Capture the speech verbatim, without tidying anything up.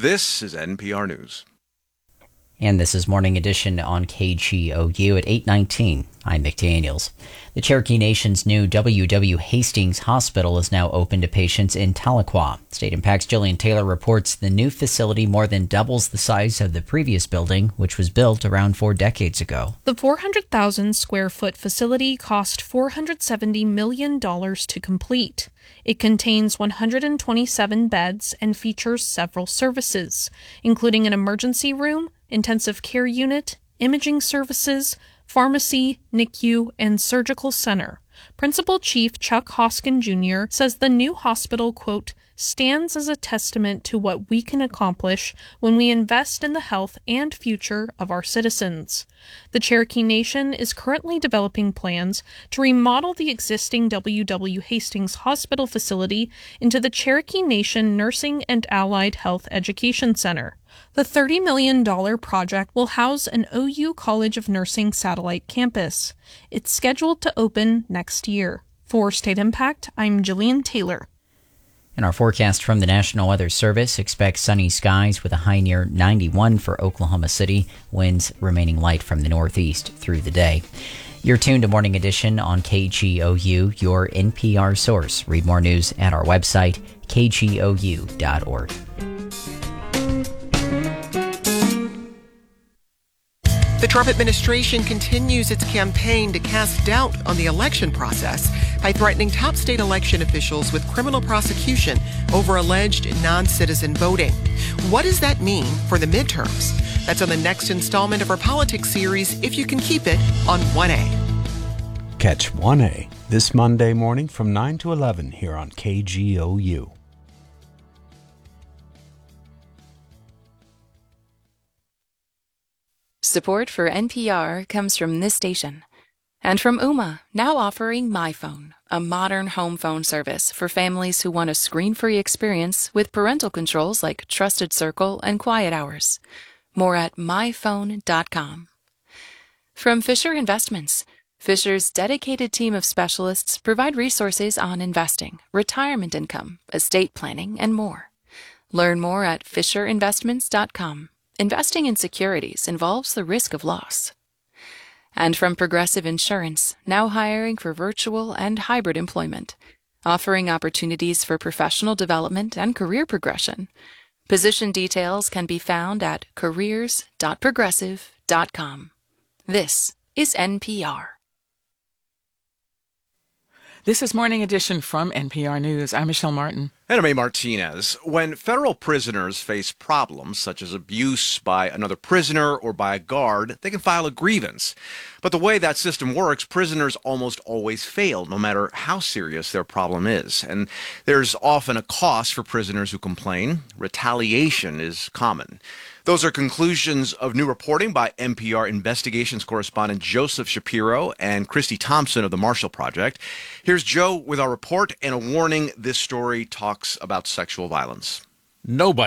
This is N P R News. And this is Morning Edition on K G O U at eight nineteen. I'm Mick Daniels. The Cherokee Nation's new W W Hastings Hospital is now open to patients in Tahlequah. State Impact's Jillian Taylor reports the new facility more than doubles the size of the previous building, which was built around four decades ago. The four hundred thousand square foot facility cost four hundred seventy million dollars to complete. It contains one hundred twenty-seven beds and features several services, including an emergency room, intensive care unit, imaging services, pharmacy, N I C U, and surgical center. Principal Chief Chuck Hoskin Junior says the new hospital, quote, stands as a testament to what we can accomplish when we invest in the health and future of our citizens. The Cherokee Nation is currently developing plans to remodel the existing W W Hastings Hospital facility into the Cherokee Nation Nursing and Allied Health Education Center. The thirty million dollars project will house an O U College of Nursing satellite campus. It's scheduled to open next year. For State Impact, I'm Jillian Taylor. In our forecast from the National Weather Service, expect sunny skies with a high near ninety-one for Oklahoma City, winds remaining light from the northeast through the day. You're tuned to Morning Edition on K G O U, your N P R source. Read more news at our website, k g o u dot org. The Trump administration continues its campaign to cast doubt on the election process by threatening top state election officials with criminal prosecution over alleged non-citizen voting. What does that mean for the midterms? That's on the next installment of our politics series, If You Can Keep It, on one A. Catch one A this Monday morning from nine to eleven here on K G O U. Support for N P R comes from this station and from Ooma, now offering MyPhone, a modern home phone service for families who want a screen-free experience with parental controls like Trusted Circle and Quiet Hours. More at my phone dot com. From Fisher Investments, Fisher's dedicated team of specialists provide resources on investing, retirement income, estate planning, and more. Learn more at fisher investments dot com. Investing in securities involves the risk of loss. And from Progressive Insurance, now hiring for virtual and hybrid employment, offering opportunities for professional development and career progression. Position details can be found at careers dot progressive dot com. This is N P R. This is Morning Edition from N P R News. I'm Michelle Martin. And I'm A. Martinez. When federal prisoners face problems such as abuse by another prisoner or by a guard, they can file a grievance. But the way that system works, prisoners almost always fail, no matter how serious their problem is. And there's often a cost for prisoners who complain. Retaliation is common. Those are conclusions of new reporting by N P R investigations correspondent Joseph Shapiro and Christy Thompson of the Marshall Project. Here's Joe with our report and a warning: this story talks about sexual violence. Nobody